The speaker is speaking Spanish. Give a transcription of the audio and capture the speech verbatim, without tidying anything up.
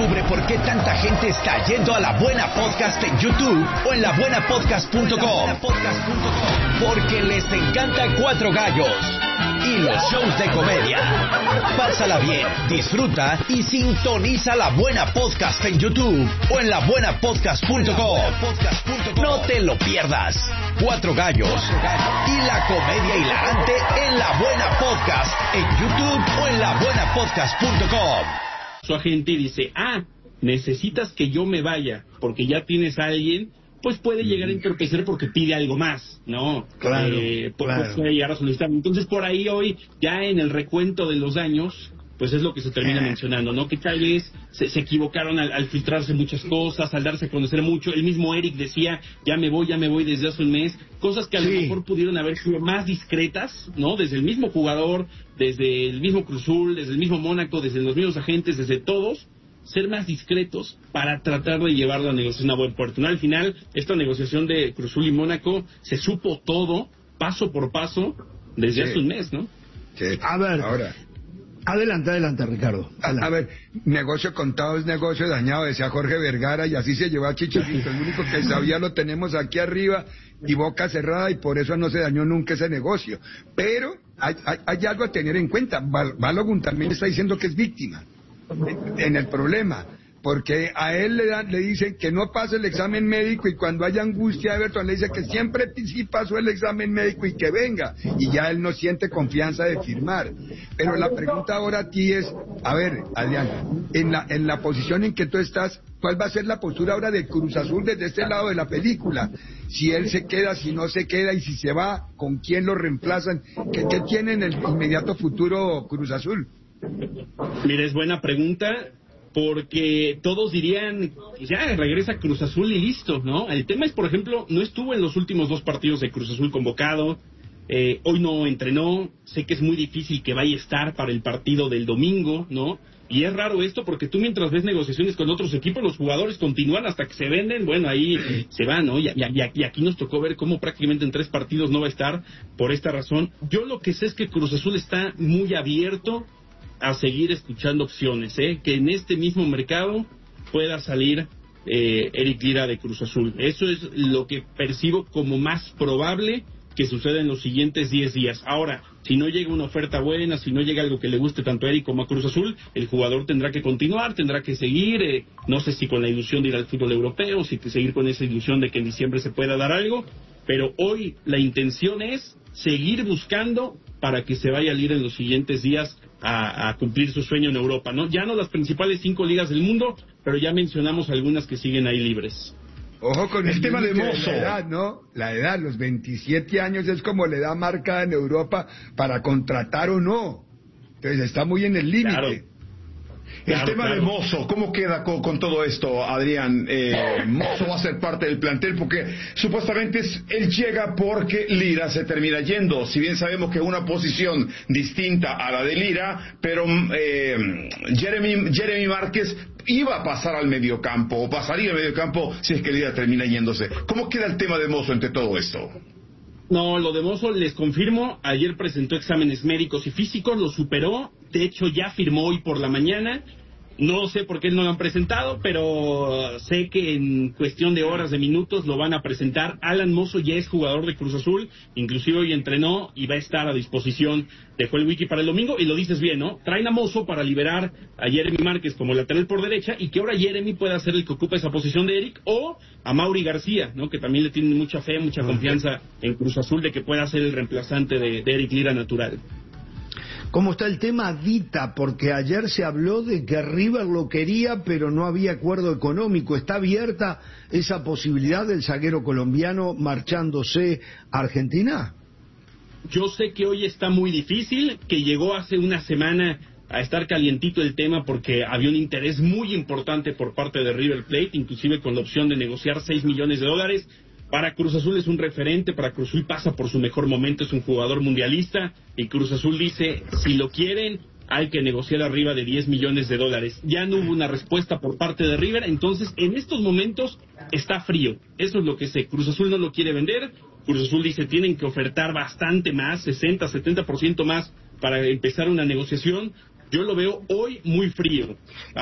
Descubre por qué tanta gente está yendo a La Buena Podcast en YouTube o en la buena podcast punto com. Porque les encanta Cuatro Gallos y los shows de comedia. Pásala bien, disfruta y sintoniza La Buena Podcast en YouTube o en la buena podcast punto com. No te lo pierdas. Cuatro Gallos y la comedia hilarante en La Buena Podcast en YouTube o en la buena podcast punto com. Su agente dice, ah, necesitas que yo me vaya porque ya tienes a alguien, pues puede llegar a entorpecer porque pide algo más, ¿no? Claro, eh, pues claro. puede llegar a solicitar. Entonces, por ahí hoy, ya en el recuento de los daños, pues es lo que se termina mencionando, ¿no? Que tal vez se, se equivocaron al, al filtrarse muchas cosas, al darse a conocer mucho. El mismo Eric decía, ya me voy, ya me voy desde hace un mes. Cosas que a Sí. lo mejor pudieron haber sido más discretas, ¿no? Desde el mismo jugador, desde el mismo Cruz Azul, desde el mismo Mónaco, desde los mismos agentes, desde todos, ser más discretos para tratar de llevar la negociación a buen puerto. ¿No? Al final, esta negociación de Cruz Azul y Mónaco se supo todo, paso por paso, desde Sí. hace un mes, ¿no? Sí. A ver, Ahora, adelante, adelante, Ricardo. a, Adelante. a ver, negocio contado es negocio dañado, decía Jorge Vergara, y así se llevó a Chicharito. El único que sabía lo tenemos aquí arriba y boca cerrada, y por eso no se dañó nunca ese negocio. Pero hay, hay, hay algo a tener en cuenta. Bal- Balogun también está diciendo que es víctima en el problema, porque a él le dan, le dicen que no pase el examen médico, y cuando hay angustia, Everton le dice que siempre sí pasó el examen médico y que venga, y ya él no siente confianza de firmar. Pero la pregunta ahora a ti es, a ver, Adrián, en la, en la posición en que tú estás, ¿cuál va a ser la postura ahora de Cruz Azul desde este lado de la película? Si él se queda, si no se queda, y si se va, ¿con quién lo reemplazan? ¿Qué, qué tiene en el inmediato futuro Cruz Azul? Mira, es buena pregunta, porque todos dirían, ya, regresa Cruz Azul y listo, ¿no? El tema es, por ejemplo, no estuvo en los últimos dos partidos de Cruz Azul convocado, eh, hoy no entrenó, sé que es muy difícil que vaya a estar para el partido del domingo, ¿no? Y es raro esto porque tú, mientras ves negociaciones con otros equipos, los jugadores continúan hasta que se venden, bueno, ahí se van, ¿no? Y, y, y aquí nos tocó ver cómo prácticamente en tres partidos no va a estar por esta razón. Yo lo que sé es que Cruz Azul está muy abierto a seguir escuchando opciones, ¿eh? Que en este mismo mercado pueda salir eh, Eric Lira de Cruz Azul. Eso es lo que percibo como más probable que suceda en los siguientes diez días. Ahora, si no llega una oferta buena, si no llega algo que le guste tanto a Eric como a Cruz Azul, el jugador tendrá que continuar, tendrá que seguir, eh, no sé si con la ilusión de ir al fútbol europeo, si que seguir con esa ilusión de que en diciembre se pueda dar algo, pero hoy la intención es seguir buscando para que se vaya a ir en los siguientes días a, a cumplir su sueño en Europa, ¿no? Ya no las principales cinco ligas del mundo, pero ya mencionamos algunas que siguen ahí libres. Ojo con El el, tema de límite Mozo. La edad, ¿no? La edad, los veintisiete años es como la edad marcada en Europa para contratar o no. Entonces está muy en el límite. Claro. El Claro, tema claro. de Mozo, ¿cómo queda con, con todo esto, Adrián? Eh, Mozo va a ser parte del plantel porque supuestamente es- él llega porque Lira se termina yendo. Si bien sabemos que es una posición distinta a la de Lira, pero eh, Jeremy, Jeremy Márquez iba a pasar al mediocampo, o pasaría al mediocampo si es que Lira termina yéndose. ¿Cómo queda el tema de Mozo entre todo esto? No, lo de Mozo, les confirmo, ayer presentó exámenes médicos y físicos, lo superó, de hecho ya firmó hoy por la mañana, no sé por qué no lo han presentado, pero sé que en cuestión de horas, de minutos, lo van a presentar. Alan Mozo ya es jugador de Cruz Azul, inclusive hoy entrenó y va a estar a disposición, dejó el wiki para el domingo, y lo dices bien, ¿no? Traen a Mozo para liberar a Jeremy Márquez como lateral por derecha, y que ahora Jeremy pueda ser el que ocupa esa posición de Eric, o a Mauri García, ¿no? Que también le tienen mucha fe, mucha confianza en Cruz Azul de que pueda ser el reemplazante de, de Eric Lira natural. ¿Cómo está el tema Dita? Porque ayer se habló de que River lo quería, pero no había acuerdo económico. ¿Está abierta esa posibilidad del zaguero colombiano marchándose a Argentina? Yo sé que hoy está muy difícil, que llegó hace una semana a estar calientito el tema porque había un interés muy importante por parte de River Plate, inclusive con la opción de negociar seis millones de dólares. Para Cruz Azul es un referente, para Cruz Azul pasa por su mejor momento, es un jugador mundialista, y Cruz Azul dice, si lo quieren, hay que negociar arriba de diez millones de dólares. Ya no hubo una respuesta por parte de River, entonces en estos momentos está frío. Eso es lo que sé. Cruz Azul no lo quiere vender, Cruz Azul dice, tienen que ofertar bastante más, sesenta, setenta por ciento más para empezar una negociación. Yo lo veo hoy muy frío.